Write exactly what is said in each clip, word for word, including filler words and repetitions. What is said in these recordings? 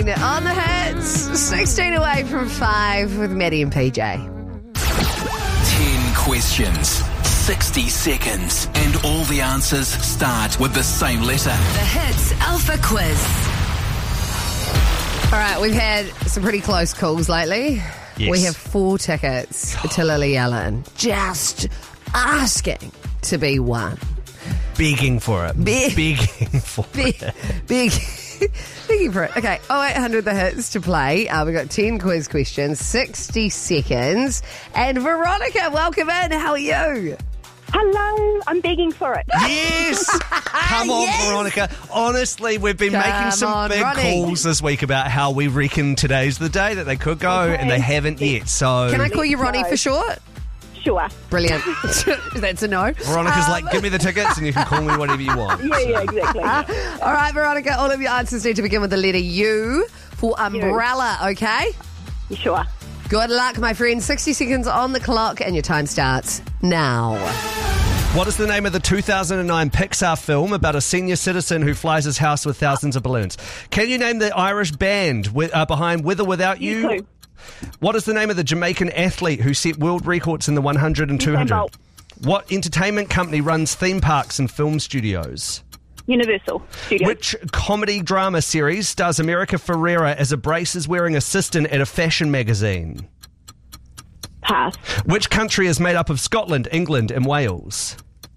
on the hits. sixteen away from five with Maddie and P J. ten questions, sixty seconds, and all the answers start with the same letter. The Hits Alpha Quiz. All right, we've had some pretty close calls lately. Yes. We have four tickets to Lily Allen. Just asking to be one. Begging for it. Be- Begging for Big, it. big, big for it. Okay, oh eight hundred the hits to play. Uh, we've got ten quiz questions, sixty seconds. And Veronica, welcome in. How are you? Hello, I'm begging for it. Yes! Come on, Yes! Veronica. Honestly, we've been Come making some on, big Ronnie. calls this week about how we reckon today's the day that they could go, Okay. and they haven't yet. So Can I call you Ronnie No. for short? Sure. Brilliant. That's a no. Veronica's Um, like, give me the tickets and you can call me whatever you want. Yeah, yeah, exactly. All right, Veronica, all of your answers need to begin with the letter U for umbrella, okay? Sure. Good luck, my friend. sixty seconds on the clock, and your time starts now. What is the name of the two thousand nine Pixar film about a senior citizen who flies his house with thousands of balloons? Can you name the Irish band with, uh, behind With or Without You? You too. What is the name of the Jamaican athlete who set world records in the one hundred and two hundred? Bolt. What entertainment company runs theme parks and film studios? Universal Studios. Which comedy drama series stars America Ferrera as a braces wearing assistant at a fashion magazine? Pass. Which country is made up of Scotland, England, and Wales?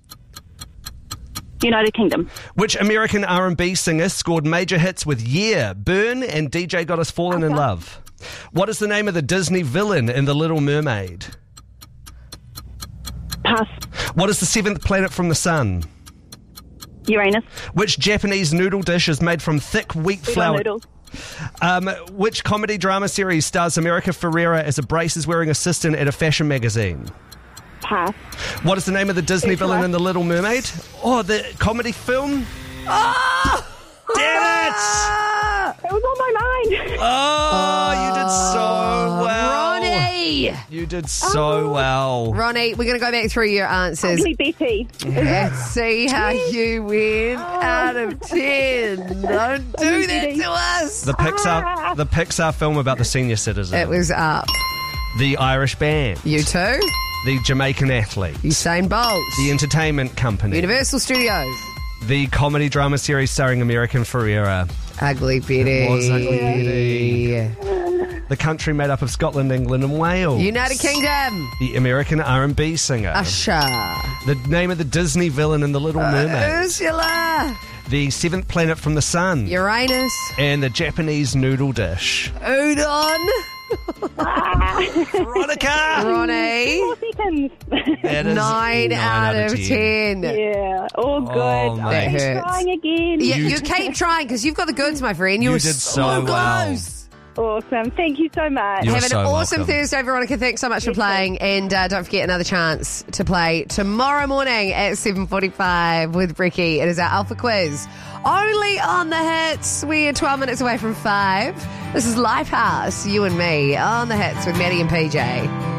United Kingdom. Which American R and B singer scored major hits with Yeah, Burn, and D J Got Us Fallen in Love? What is the name of the Disney villain in The Little Mermaid? Pass. What is the seventh planet from the sun? Uranus. Which Japanese noodle dish is made from thick wheat Udon flour? noodles. Um, which comedy drama series stars America Ferrera as a braces wearing assistant at a fashion magazine? Pass. What is the name of the Disney Ursula. villain in The Little Mermaid? Oh, the comedy film? Oh! Damn it! It was on my mind. Oh, you did so well. Ronnie! You did so well. Ronnie, we're going to go back through your answers. Ugly Betty. Let's see how you win out of ten. Don't do that to us. The Pixar, the Pixar film about the senior citizen. It was up. The Irish band. You too? The Jamaican athlete. Usain Bolt. The entertainment company. Universal Studios. The comedy drama series starring American Ferrera. Ugly Betty. It was Ugly Betty. The country made up of Scotland, England, and Wales. United Kingdom. The American R and B singer. Usher. The name of the Disney villain in The Little Mermaid. Ursula. The seventh planet from the sun. Uranus. And the Japanese noodle dish. Udon. Veronica! Ronnie. Four seconds. That is Nine, out, of ten. Yeah, all good. Oh, I'm mate. That trying again. Yeah, You you did- keep trying because you've got the goods, my friend. You, You were did so well. close. Awesome. Thank you so much. You're Have an so awesome welcome. Thursday, Veronica. Thanks so much for playing. And uh, don't forget another chance to play tomorrow morning at seven forty-five with Bricky. It is our Alpha Quiz. Only on the hits. We're twelve minutes away from five. This is Lifehouse, you and me, on the hits with Maddie and P J.